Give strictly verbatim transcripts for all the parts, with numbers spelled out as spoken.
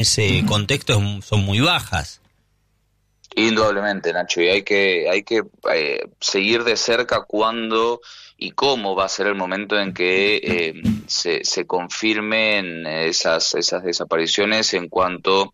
ese contexto son muy bajas. Indudablemente, Nacho, y hay que hay que eh, seguir de cerca cuándo y cómo va a ser el momento en que eh, se, se confirmen esas esas desapariciones en cuanto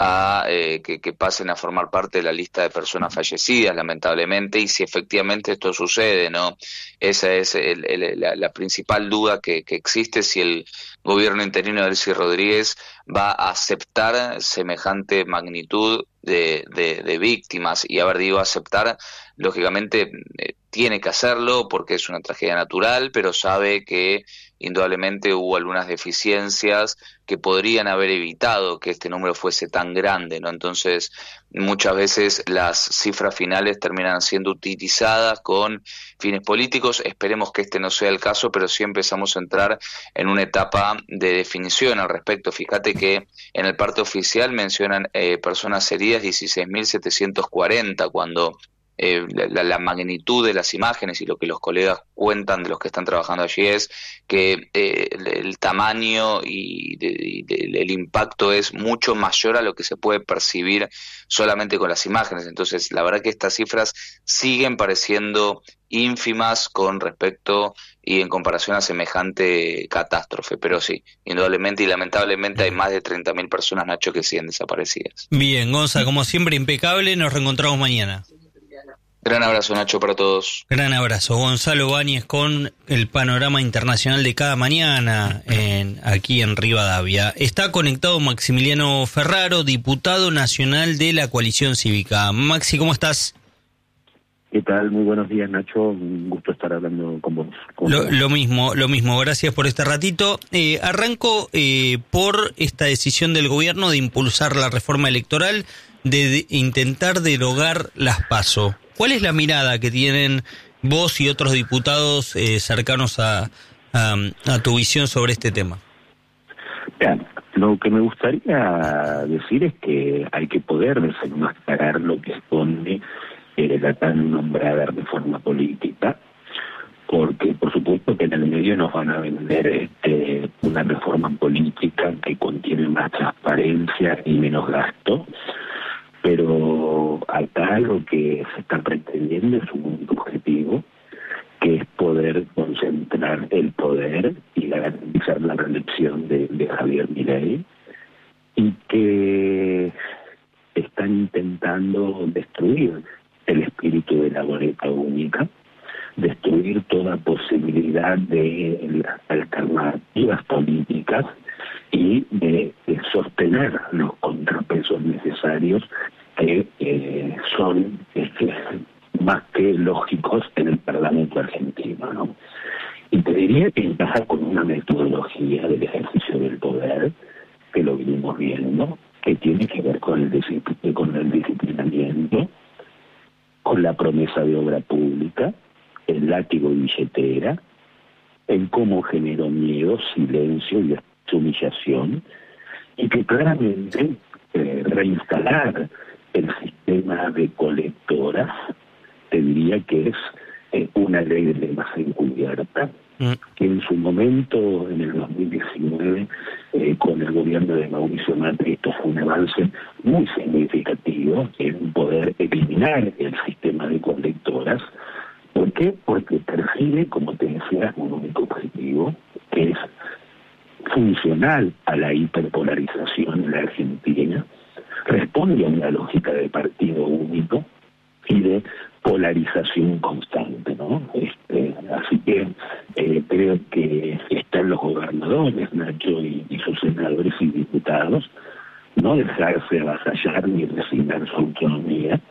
a eh, que, que pasen a formar parte de la lista de personas fallecidas, lamentablemente, y si efectivamente esto sucede, ¿no? Esa es el, el, la, la principal duda que, que existe, si el gobierno interino de Delcy Rodríguez va a aceptar semejante magnitud de, de, de víctimas. Y a ver, digo aceptar, lógicamente eh, tiene que hacerlo porque es una tragedia natural, pero sabe que indudablemente hubo algunas deficiencias que podrían haber evitado que este número fuese tan grande, ¿no? Entonces, muchas veces las cifras finales terminan siendo utilizadas con fines políticos. Esperemos que este no sea el caso, pero sí empezamos a entrar en una etapa de definición al respecto. Fíjate que en el parte oficial mencionan eh, personas heridas dieciséis mil setecientos cuarenta, cuando Eh, la, la magnitud de las imágenes y lo que los colegas cuentan de los que están trabajando allí es que eh, el, el tamaño y, de, y de, el impacto es mucho mayor a lo que se puede percibir solamente con las imágenes. Entonces, la verdad que estas cifras siguen pareciendo ínfimas con respecto y en comparación a semejante catástrofe, pero sí, indudablemente y lamentablemente hay más de treinta mil personas, Nacho, que siguen desaparecidas. Bien, Gonza, como siempre impecable, nos reencontramos mañana. Gran abrazo, Nacho, para todos. Gran abrazo. Gonzalo Báñez con el panorama internacional de cada mañana en, aquí en Rivadavia. Está conectado Maximiliano Ferraro, diputado nacional de la Coalición Cívica. Maxi, ¿cómo estás? ¿Qué tal? Muy buenos días, Nacho. Un gusto estar hablando con vos. Lo, lo mismo, lo mismo. Gracias por este ratito. Eh, arranco eh, por esta decisión del gobierno de impulsar la reforma electoral, de, de intentar derogar las PASO. ¿Cuál es la mirada que tienen vos y otros diputados eh, cercanos a, a, a tu visión sobre este tema? Bien, lo que me gustaría decir es que hay que poder desenmascarar lo que esconde eh, la tan nombrada reforma política, porque por supuesto que en el medio nos van a vender este, una reforma política que contiene más transparencia y menos gasto. Pero acá lo que se está pretendiendo es un único objetivo, que es poder concentrar el poder y garantizar la reelección de, de Javier Milei, y que están intentando destruir el espíritu de la boleta única, destruir toda posibilidad de las alternativas políticas y de, de sostener los contrapesos necesarios que eh, son este, más que lógicos en el Parlamento argentino, ¿no? Y te diría que encaja con una metodología del ejercicio del poder, que lo venimos viendo, que tiene que ver con el, discipl- con el disciplinamiento, con la promesa de obra pública, el látigo y billetera, el cómo generó miedo, silencio y humillación, y que claramente eh, reinstalar el sistema de colectoras, te diría que es eh, una ley de lemas encubierta, mm. que en su momento, en el dos mil diecinueve, eh, con el gobierno de Mauricio Macri, esto fue un avance muy significativo en poder eliminar el sistema de colectoras. ¿Por qué? Porque persigue, como te decía, un único objetivo, que es funcional a la hiperpolarización en la Argentina, responde a una lógica de partido único y de polarización constante, ¿no? Este, así que eh, creo que están los gobernadores, Nacho, y, y sus senadores y diputados, no dejarse avasallar ni resignar su autonomía,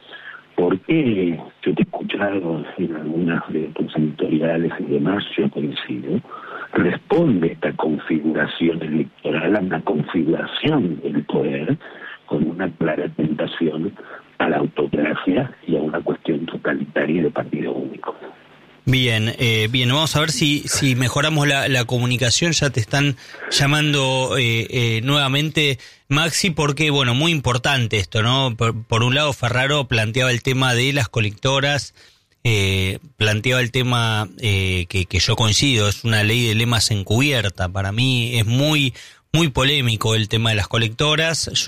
porque yo te he escuchado en algunas de tus editoriales y demás, yo coincido, responde esta configuración electoral a una configuración del poder con una clara tentación a la autocracia y a una cuestión totalitaria de partido único. Bien, eh, bien, vamos a ver si si mejoramos la, la comunicación. Ya te están llamando eh, eh, nuevamente, Maxi, porque, bueno, muy importante esto, ¿no? Por, por un lado, Ferraro planteaba el tema de las colectoras, eh, planteaba el tema eh, que, que yo coincido, es una ley de lemas encubierta. Para mí es muy muy polémico el tema de las colectoras.